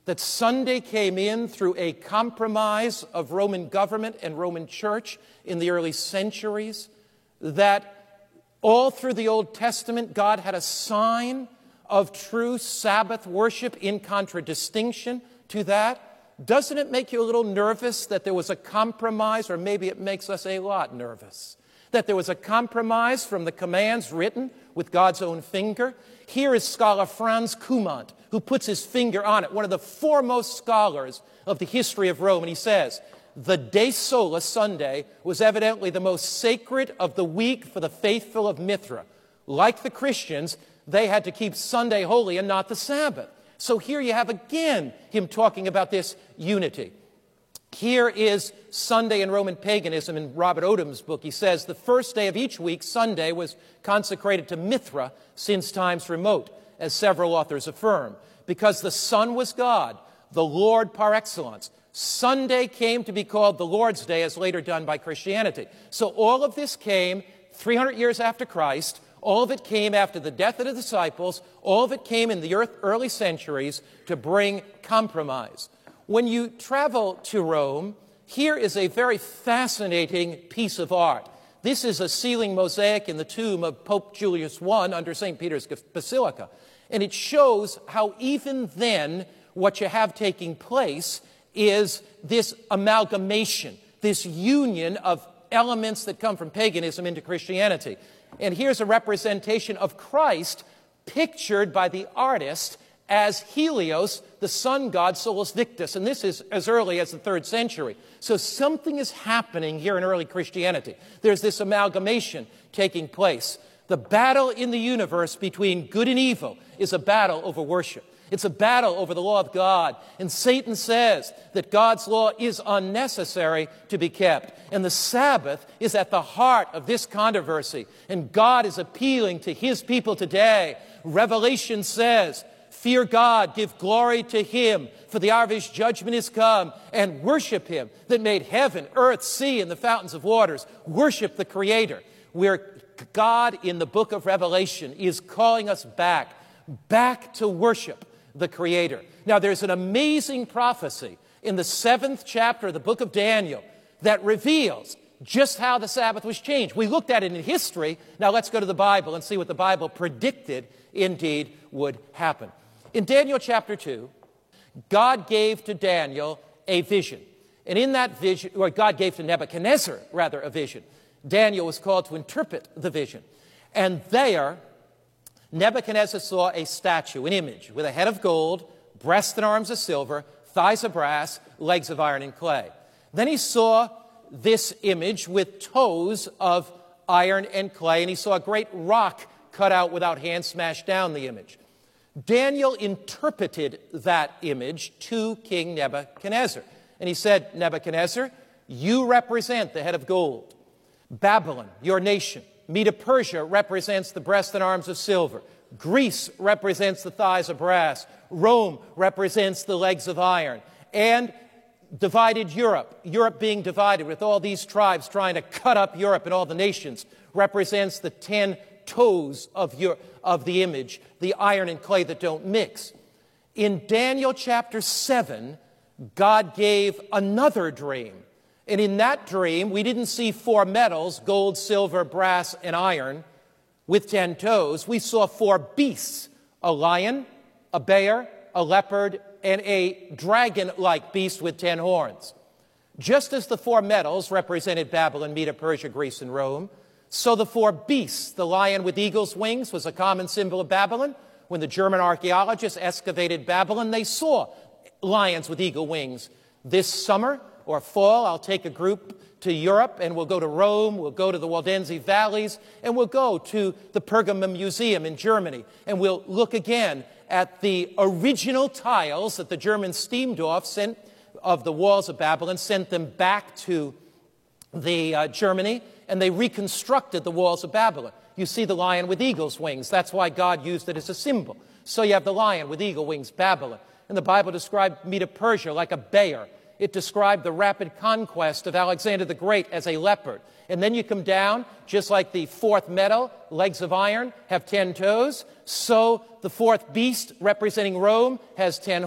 that Sunday came in through a compromise of Roman government and Roman church in the early centuries, that all through the Old Testament, God had a sign of true Sabbath worship in contradistinction to that? Doesn't it make you a little nervous that there was a compromise, or maybe it makes us a lot nervous, that there was a compromise from the commands written with God's own finger? Here is scholar Franz Cumont, who puts his finger on it, one of the foremost scholars of the history of Rome, and he says, the de sola, Sunday, was evidently the most sacred of the week for the faithful of Mithra. Like the Christians, they had to keep Sunday holy and not the Sabbath. So here you have again him talking about this unity. Here is Sunday in Roman paganism in Robert Odom's book. He says, the first day of each week, Sunday, was consecrated to Mithra since times remote, as several authors affirm. Because the sun was God, the Lord par excellence. Sunday came to be called the Lord's Day, as later done by Christianity. So all of this came 300 years after Christ. All of it came after the death of the disciples. All of it came in the early centuries to bring compromise. When you travel to Rome, here is a very fascinating piece of art. This is a ceiling mosaic in the tomb of Pope Julius I under St. Peter's Basilica. And it shows how even then what you have taking place is this amalgamation, this union of elements that come from paganism into Christianity. And here's a representation of Christ pictured by the artist as Helios, the sun god Solus Victus. And this is as early as the 3rd century. So something is happening here in early Christianity. There's this amalgamation taking place. The battle in the universe between good and evil is a battle over worship. It's a battle over the law of God. And Satan says that God's law is unnecessary to be kept. And the Sabbath is at the heart of this controversy. And God is appealing to his people today. Revelation says, fear God, give glory to him, for the hour of his judgment is come, and worship him that made heaven, earth, sea, and the fountains of waters. Worship the Creator. Where God in the book of Revelation is calling us back to worship the Creator. Now, there's an amazing prophecy in the 7th chapter of the book of Daniel that reveals just how the Sabbath was changed. We looked at it in history. Now let's go to the Bible and see what the Bible predicted indeed would happen. In Daniel chapter 2, God gave to Daniel a vision. And in that vision, or God gave to Nebuchadnezzar, rather, a vision. Daniel was called to interpret the vision. And there, Nebuchadnezzar saw a statue, an image, with a head of gold, breast and arms of silver, thighs of brass, legs of iron and clay. Then he saw this image with toes of iron and clay, and he saw a great rock cut out without hands smashed down the image. Daniel interpreted that image to King Nebuchadnezzar. And he said, Nebuchadnezzar, you represent the head of gold. Babylon, your nation. Medo-Persia represents the breast and arms of silver. Greece represents the thighs of brass. Rome represents the legs of iron. And divided Europe, Europe being divided with all these tribes trying to cut up Europe and all the nations, represents the 10 toes of the image, the iron and clay that don't mix. In Daniel chapter 7, God gave another dream. And in that dream, we didn't see 4 metals, gold, silver, brass, and iron, with 10 toes. We saw 4 beasts, a lion, a bear, a leopard, and a dragon-like beast with 10 horns. Just as the 4 metals represented Babylon, Medo-Persia, Greece, and Rome, so the 4 beasts, the lion with eagle's wings was a common symbol of Babylon. When the German archaeologists excavated Babylon, they saw lions with eagle wings. This summer or fall, I'll take a group to Europe, and we'll go to Rome, we'll go to the Waldense Valleys, and we'll go to the Pergamum Museum in Germany, and we'll look again at the original tiles that the German Steamdorf sent of the walls of Babylon, sent them back to Germany, and they reconstructed the walls of Babylon. You see the lion with eagle's wings. That's why God used it as a symbol. So you have the lion with eagle wings, Babylon. And the Bible described Medo-Persia like a bear. It described the rapid conquest of Alexander the Great as a leopard. And then you come down, just like the 4th metal, legs of iron, have 10 toes. So the 4th beast, representing Rome, has 10